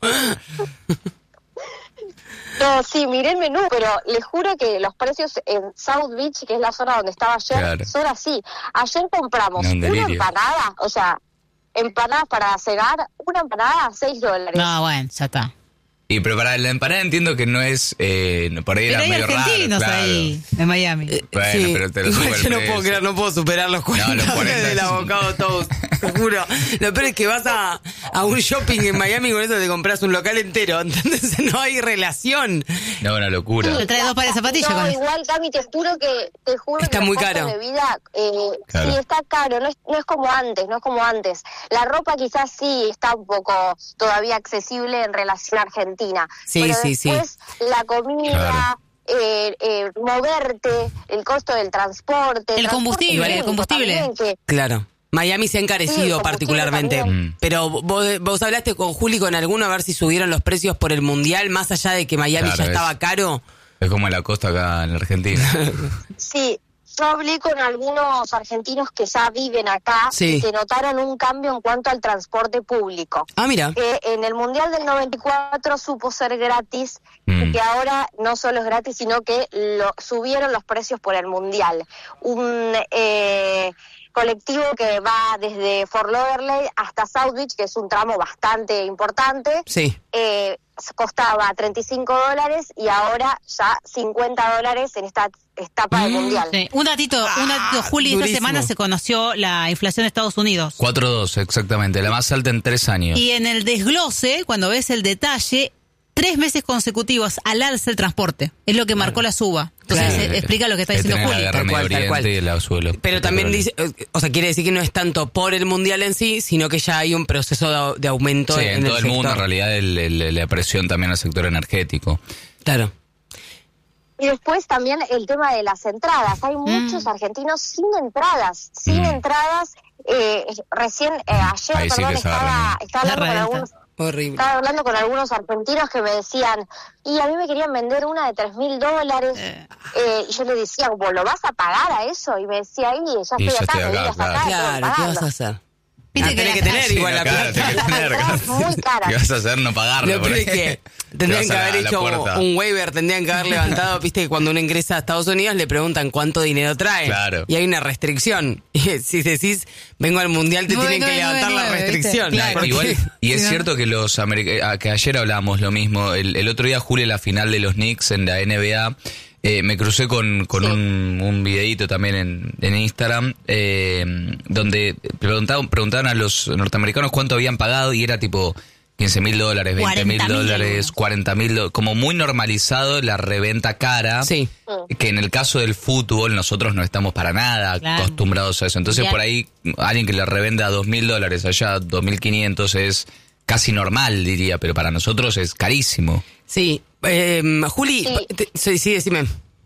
F: No, sí, miré el menú, pero les juro que los precios en South Beach, que es la zona donde estaba ayer, son así. Ayer compramos una empanada, o sea, empanadas para cenar, una empanada a $6.
B: No, bueno, ya está.
C: Y pero para la empanada entiendo que no es, por ahí
B: Pero
C: era
B: hay
C: medio raro,
B: argentinos
C: claro.
B: ahí, en Miami.
C: Bueno,
A: Sí,
C: pero te lo
A: igual
C: subo el
A: yo no
C: precio.
A: puedo creer, no puedo superar los 40
C: los 40
A: del
C: sí.
A: avocado toast, te juro. Lo peor es que vas a un shopping en Miami y con eso te compras un local entero, ¿entendés? No hay relación.
C: No, una locura.
B: Le trae 2 pares de zapatillas
F: No,
B: con eso.
F: igual, Cami, te juro
A: Está
F: que
A: muy
F: los
A: caro.
F: costos de vida,
C: Claro.
F: sí, está caro, no es como antes, La ropa quizás sí está un poco todavía accesible en relación a Argentina.
A: Sí,
F: pero
A: sí, sí.
F: después la comida, moverte, el costo del transporte.
B: El combustible, el combustible.
F: También, que
A: Claro. Miami se ha encarecido
F: Sí,
A: particularmente.
F: también.
A: Pero vos hablaste con Juli, con alguno, a ver si subieron los precios por el Mundial, más allá de que Miami
C: Claro,
A: ya estaba
C: es-
A: caro.
C: Es como en la costa acá en la Argentina.
F: Sí, yo hablé con algunos argentinos que ya viven acá
A: Sí.
F: y que notaron un cambio en cuanto al transporte público.
A: Ah, mira.
F: Que en el Mundial del 94 supo ser gratis y que ahora no solo es gratis, sino que subieron los precios por el Mundial. Un colectivo que va desde Fort Lauderdale hasta South Beach, que es un tramo bastante importante,
A: Sí.
F: costaba $35 y ahora ya $50 en esta etapa del Mundial.
B: Sí. Un datito, Juli,
A: durísimo.
B: esta semana se conoció la inflación de Estados Unidos.
C: 4.2, exactamente, la más alta en 3 años.
B: Y en el desglose, cuando ves el detalle, 3 meses consecutivos al alza el transporte. Es lo que marcó la suba. Entonces
A: Claro.
B: explica lo que está diciendo
C: Tenés
B: Juli.
C: la guerra
A: Tal cual,
C: Medio
A: tal cual.
C: Oriente y la suelo.
A: Pero también dice, o sea, quiere decir que no es tanto por el Mundial en sí, sino que ya hay un proceso de aumento
C: Sí,
A: en
C: en todo el mundo, en
A: sector.
C: realidad, la presión también al sector energético.
A: Claro.
F: Y después también el tema de las entradas. Hay muchos argentinos sin entradas. Recién, ayer,
C: Ahí sí que se
F: estaba hablando con
B: reventa.
F: algunos...
A: Horrible.
F: Estaba hablando con algunos argentinos que me decían, y a mí me querían vender una de $3,000, y yo le decía, ¿vos lo vas a pagar a eso? Y me decía, ya estoy acá, me digas acá,
A: Claro, ¿qué vas a hacer? Tenés que tener igual la plata.
C: Tenés que tener.
F: Muy cara.
C: ¿Qué vas a hacer? No pagarlo.
A: Lo peor es que tendrían que haber hecho un waiver, tendrían que haber levantado, viste que cuando uno ingresa a Estados Unidos le preguntan cuánto dinero trae.
C: Claro.
A: Y hay una restricción. Y si decís, vengo al mundial, te tienen que levantar la restricción.
B: Claro.
C: Igual, y es cierto que que ayer hablábamos lo mismo. El otro día, Juli, la final de los Knicks en la NBA, me crucé con un videíto también en Instagram, donde preguntaban a los norteamericanos cuánto habían pagado y era tipo $15,000, $20,000, $40,000, como muy normalizado la reventa cara,
A: sí.
C: Que en el caso del fútbol nosotros no estamos para nada acostumbrados a eso. Entonces por ahí alguien que le revenda $2,000 allá, 2.500 es casi normal, diría, pero para nosotros es carísimo.
A: Sí. Juli, sí, decime.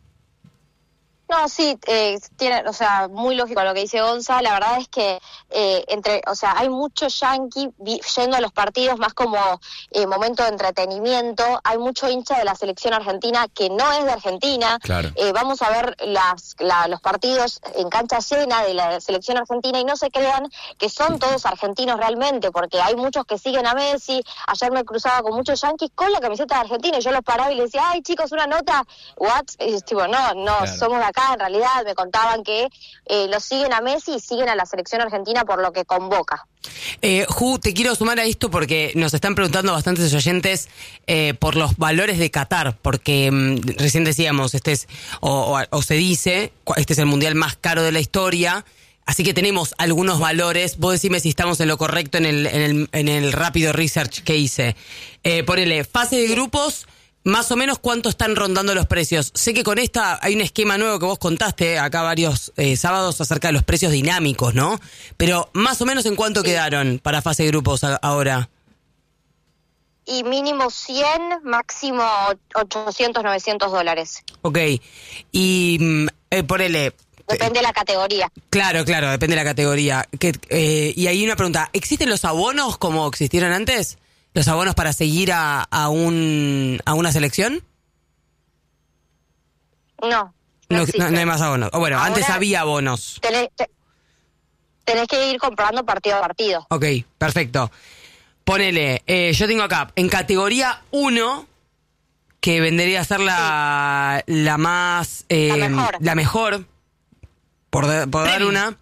F: No, sí, tiene, o sea, muy lógico lo que dice Gonza. La verdad es que hay mucho yankee yendo a los partidos más como momento de entretenimiento. Hay mucho hincha de la selección argentina que no es de Argentina.
C: Claro.
F: Vamos a ver los partidos en cancha llena de la selección argentina y no se crean que son todos argentinos realmente, porque hay muchos que siguen a Messi. Ayer me cruzaba con muchos yanquis con la camiseta de Argentina y yo los paraba y les decía, ay chicos, una nota, what? Y tipo, no, claro. Somos de acá. En realidad me contaban que los siguen a Messi y siguen a la selección argentina por lo que convoca.
A: Ju, te quiero sumar a esto porque nos están preguntando bastantes oyentes por los valores de Qatar, porque recién decíamos, o se dice, este es el mundial más caro de la historia. Así que tenemos algunos valores. Vos decime si estamos en lo correcto en el rápido research que hice. Ponele, fase de grupos. Más o menos, ¿cuánto están rondando los precios? Sé que con esta hay un esquema nuevo que vos contaste acá varios sábados acerca de los precios dinámicos, ¿no? Pero más o menos, ¿en cuánto quedaron para fase de grupos ahora?
F: Y mínimo 100, máximo $800, $900.
A: Ok. Y ponele...
F: Depende de la categoría.
A: Claro, depende de la categoría. Y hay una pregunta, ¿existen los abonos como existieron antes? ¿Los abonos para seguir a una selección?
F: No
A: hay más abonos. Bueno, ahora, antes había abonos.
F: Tenés que ir comprando partido a partido.
A: Ok, perfecto. Ponele, yo tengo acá, en categoría 1, que vendría a ser la más... la mejor, por dar una...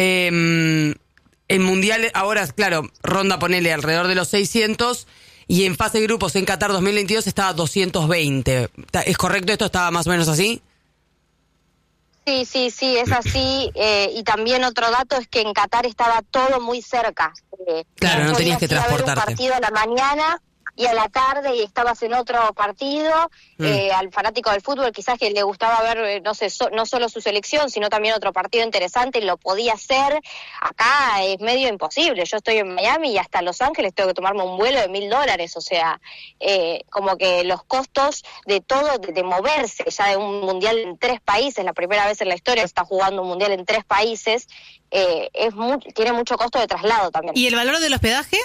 A: El mundial ahora, claro, ronda, ponele alrededor de los 600 y en fase de grupos en Qatar 2022 estaba 220. ¿Es correcto esto? ¿Estaba más o menos así?
F: Sí, es así. Y también otro dato es que en Qatar estaba todo muy cerca.
A: Claro, no tenías que transportarte.
F: Un partido a la mañana y a la tarde y estabas en otro partido. Al fanático del fútbol quizás que le gustaba ver, no sé, no solo su selección, sino también otro partido interesante, lo podía hacer. Acá es medio imposible. Yo estoy en Miami y hasta Los Ángeles tengo que tomarme un vuelo de $1,000. O sea, como que los costos de todo, de moverse ya de un mundial en 3 países, la primera vez en la historia está jugando un mundial en 3 países, tiene mucho costo de traslado también.
B: ¿Y el valor del hospedaje?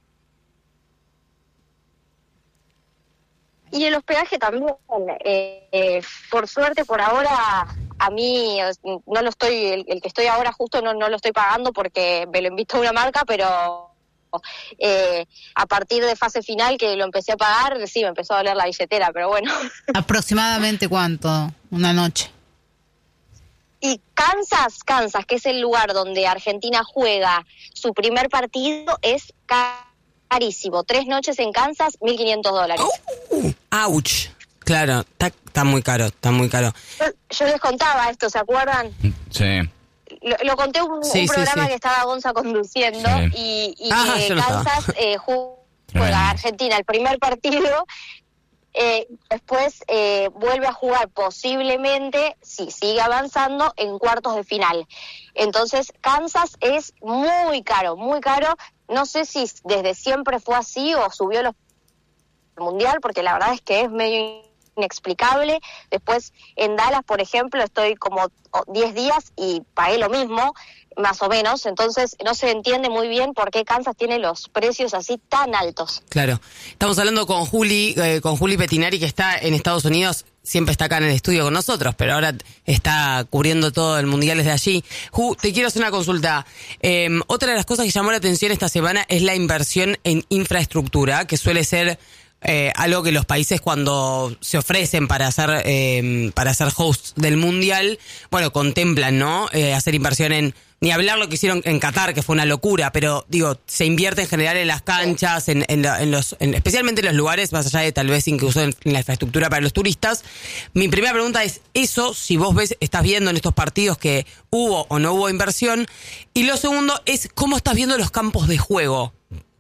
F: Y el hospedaje también, por suerte por ahora, a mí no lo estoy, el que estoy ahora justo no lo estoy pagando porque me lo invitó una marca, pero a partir de fase final que lo empecé a pagar, sí, me empezó a doler la billetera, pero bueno.
B: ¿Aproximadamente cuánto? Una noche.
F: Y Kansas, que es el lugar donde Argentina juega su primer partido, es carísimo. 3 noches en Kansas, $1,500.
A: ¡Auch! Claro, está muy caro.
F: Yo les contaba esto, ¿se acuerdan?
C: Sí.
F: Lo conté un programa que estaba Gonza conduciendo y Kansas juega Argentina el primer partido, después vuelve a jugar posiblemente, si sigue avanzando, en cuartos de final. Entonces Kansas es muy caro. No sé si desde siempre fue así o subió el mundial, porque la verdad es que es medio inexplicable. Después en Dallas, por ejemplo, estoy como 10 días y pagué lo mismo, más o menos, entonces no se entiende muy bien por qué Kansas tiene los precios así tan altos.
A: Claro. Estamos hablando con Juli Pettinari, que está en Estados Unidos, siempre está acá en el estudio con nosotros, pero ahora está cubriendo todo el mundial desde allí. Ju, te quiero hacer una consulta. Otra de las cosas que llamó la atención esta semana es la inversión en infraestructura, que suele ser algo que los países cuando se ofrecen para ser hosts del mundial, bueno, contemplan, ¿no? Hacer inversión en, ni hablar lo que hicieron en Qatar, que fue una locura, pero digo, se invierte en general en las canchas, especialmente en los lugares, más allá de tal vez incluso en la infraestructura para los turistas. Mi primera pregunta es eso, si vos estás viendo en estos partidos que hubo o no hubo inversión, y lo segundo es cómo estás viendo los campos de juego.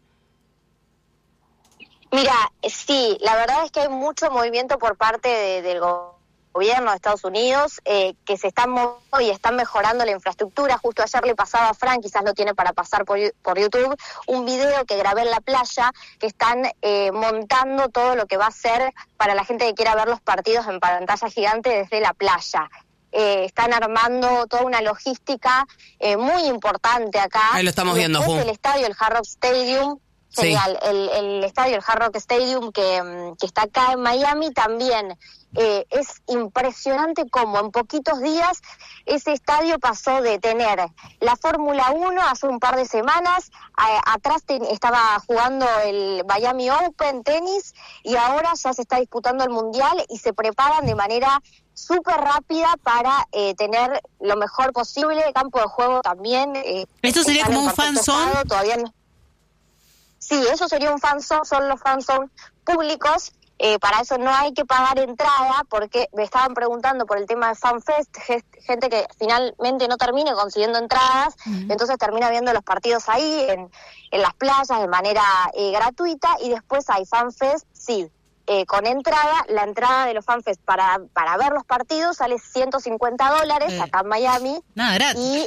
F: Mira, sí, la verdad es que hay mucho movimiento por parte del gobierno de Estados Unidos, que se están moviendo y están mejorando la infraestructura. Justo ayer le pasaba a Fran, quizás lo tiene para pasar por YouTube, un video que grabé en la playa, que están montando todo lo que va a ser para la gente que quiera ver los partidos en pantalla gigante desde la playa. Están armando toda una logística muy importante acá.
A: Ahí lo estamos viendo, Ju.
F: El estadio, el Hard Rock Stadium. Genial, sí. El estadio, el Hard Rock Stadium que está acá en Miami también. Es impresionante cómo en poquitos días ese estadio pasó de tener la Fórmula 1 hace un par de semanas, atrás estaba jugando el Miami Open tenis y ahora ya se está disputando el Mundial y se preparan de manera súper rápida para tener lo mejor posible, campo de juego también.
B: ¿Esto sería como un fan zone?
F: Todavía no. Sí, eso sería un fan zone, son los fan zone públicos. Para eso no hay que pagar entrada, porque me estaban preguntando por el tema de FanFest, gente que finalmente no termine consiguiendo entradas, entonces termina viendo los partidos ahí, en las playas, de manera gratuita, y después hay FanFest, sí, con entrada. La entrada de los FanFest para ver los partidos sale $150 acá en Miami.
B: Nada, gratis.
F: Y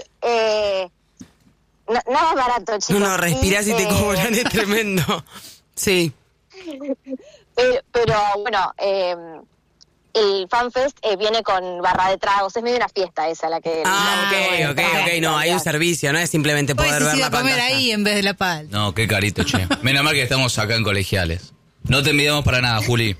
F: nada barato, chicos.
A: No, respirás y te cobran, es tremendo. Sí.
F: Pero bueno, el FanFest viene con barra de tragos, es medio una fiesta esa la que...
A: Ok, no, hay un servicio, no es simplemente poder ver la
B: comer
A: pantalla.
B: ahí en vez de la pal.
C: No, qué carito, che. Menos mal que estamos acá en Colegiales. No te envidiamos para nada, Juli.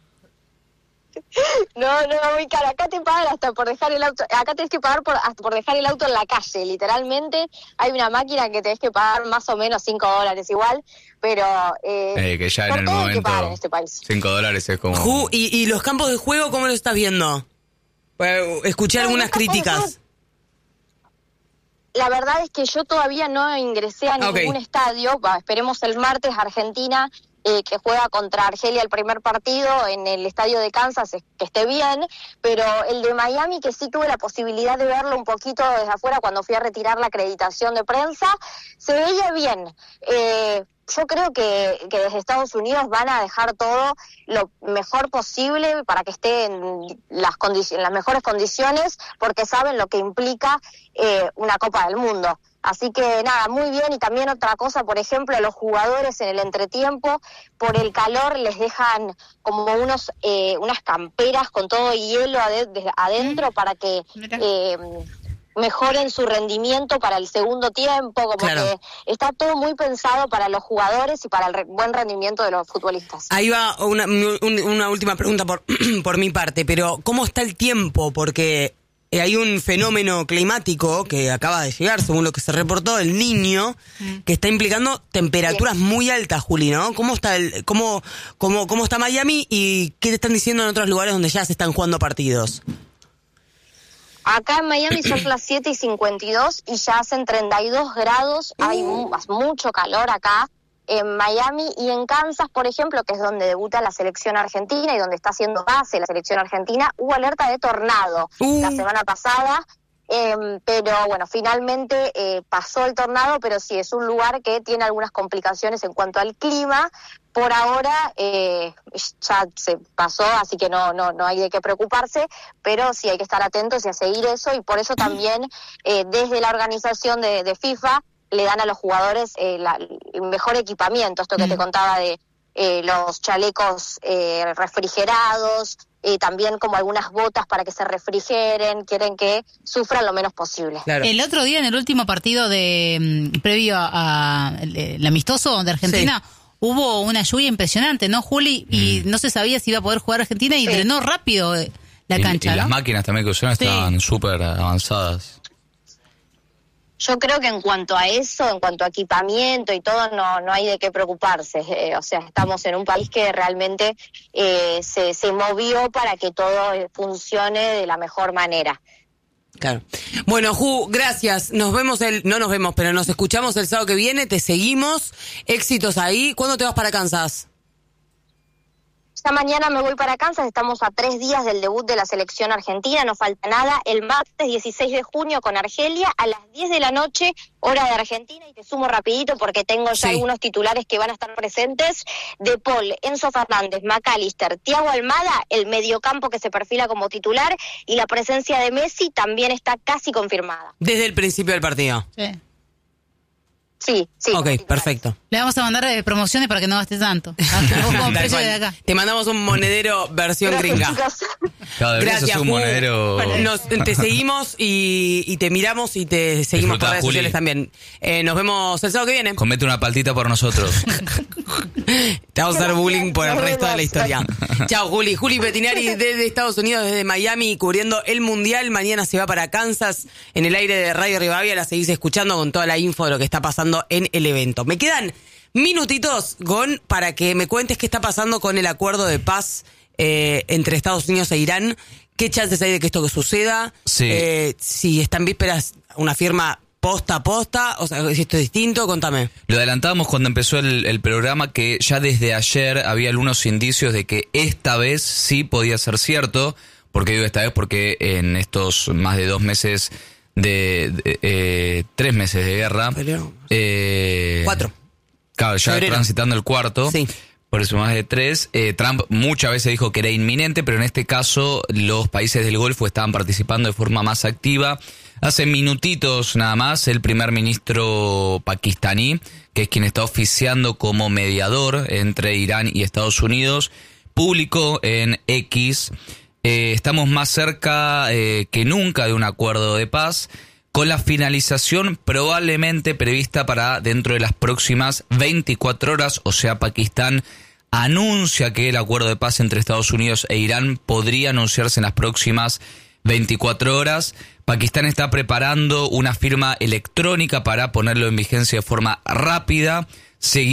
F: No, muy caro. Acá te pagan hasta por dejar el auto. Acá tenés que pagar hasta por dejar el auto en la calle. Literalmente hay una máquina que tenés que pagar más o menos $5 igual, pero
C: que ya en el momento
F: en este país.
C: $5 es como...
A: ¿Y los campos de juego cómo lo estás viendo? Escuché algunas críticas.
F: La verdad es que yo todavía no ingresé a ningún estadio. Esperemos el martes Argentina, que juega contra Argelia el primer partido en el estadio de Kansas, que esté bien, pero el de Miami, que sí tuve la posibilidad de verlo un poquito desde afuera cuando fui a retirar la acreditación de prensa, se veía bien. Yo creo que desde Estados Unidos van a dejar todo lo mejor posible para que esté en las mejores condiciones, porque saben lo que implica una Copa del Mundo. Así que nada, muy bien. Y también otra cosa, por ejemplo, a los jugadores en el entretiempo, por el calor les dejan como unas camperas con todo hielo adentro para que mejoren su rendimiento para el segundo tiempo, como que está todo muy pensado para los jugadores y para el buen rendimiento de los futbolistas.
A: Ahí va una última pregunta por mi parte, pero ¿cómo está el tiempo? Porque hay un fenómeno climático que acaba de llegar, según lo que se reportó, el Niño, que está implicando temperaturas muy altas, Juli, ¿no? ¿Cómo está cómo está Miami y qué te están diciendo en otros lugares donde ya se están jugando partidos?
F: Acá en Miami son las 7:52 y ya hacen 32 grados, hay mucho calor acá en Miami. Y en Kansas, por ejemplo, que es donde debuta la selección argentina y donde está haciendo base la selección argentina, hubo alerta de tornado la semana pasada, pero bueno, finalmente pasó el tornado, pero sí, es un lugar que tiene algunas complicaciones en cuanto al clima. Por ahora ya se pasó, así que no hay de qué preocuparse, pero sí hay que estar atentos y a seguir eso, y por eso también desde la organización de FIFA le dan a los jugadores el mejor equipamiento, esto que te contaba de los chalecos refrigerados, también como algunas botas para que se refrigeren, quieren que sufran lo menos posible.
A: Claro.
B: El otro día, en el último partido previo a el amistoso de Argentina, hubo una lluvia impresionante, ¿no, Juli? Y no se sabía si iba a poder jugar Argentina y drenó rápido la cancha,
C: y
B: ¿no?
C: las máquinas también que usaron estaban súper avanzadas.
F: Yo creo que en cuanto a eso, en cuanto a equipamiento y todo, no hay de qué preocuparse. O sea, estamos en un país que realmente se movió para que todo funcione de la mejor manera.
A: Claro. Bueno, Ju, gracias. Nos vemos, pero nos escuchamos el sábado que viene. Te seguimos. Éxitos ahí. ¿Cuándo te vas para Kansas?
F: Esta mañana me voy para Kansas, estamos a 3 días del debut de la selección argentina, no falta nada, el martes 16 de junio con Argelia a las 10 de la noche, hora de Argentina, y te sumo rapidito porque tengo ya algunos titulares que van a estar presentes: De Paul, Enzo Fernández, McAllister, Thiago Almada, el mediocampo que se perfila como titular, y la presencia de Messi también está casi confirmada.
A: Desde el principio del partido.
F: Sí.
A: Ok, perfecto.
B: Le vamos a mandar promociones para que no gastes tanto. Precio de acá.
A: Te mandamos un monedero versión gringa. Gracias,
C: un monedero.
A: Te seguimos y te miramos y te seguimos por redes sociales también. Nos vemos el sábado que viene.
C: Comete una paltita por nosotros.
A: Te vamos a hacer bullying por el resto de la historia. Chao, Juli. Juli Pettinari desde Estados Unidos, desde Miami, cubriendo el Mundial. Mañana se va para Kansas en el aire de Radio Rivadavia. La seguís escuchando con toda la info de lo que está pasando en el evento. Me quedan minutitos, Gon, para que me cuentes qué está pasando con el acuerdo de paz entre Estados Unidos e Irán. ¿Qué chances hay de que esto suceda?
C: Sí.
A: Si está en vísperas una firma posta a posta, o sea, si esto es distinto, contame.
C: Lo adelantábamos cuando empezó el programa, que ya desde ayer había algunos indicios de que esta vez sí podía ser cierto. ¿Por qué digo esta vez? Porque en estos más de 2 meses 3 meses de guerra.
A: 4.
C: Claro, ya
A: Febrero.
C: transitando el 4.
A: Sí.
C: Por eso más de 3. Trump muchas veces dijo que era inminente, pero en este caso los países del Golfo estaban participando de forma más activa. Hace minutitos nada más, el primer ministro pakistaní, que es quien está oficiando como mediador entre Irán y Estados Unidos, publicó en X: estamos más cerca que nunca de un acuerdo de paz, con la finalización probablemente prevista para dentro de las próximas 24 horas. O sea, Pakistán anuncia que el acuerdo de paz entre Estados Unidos e Irán podría anunciarse en las próximas 24 horas. Pakistán está preparando una firma electrónica para ponerlo en vigencia de forma rápida,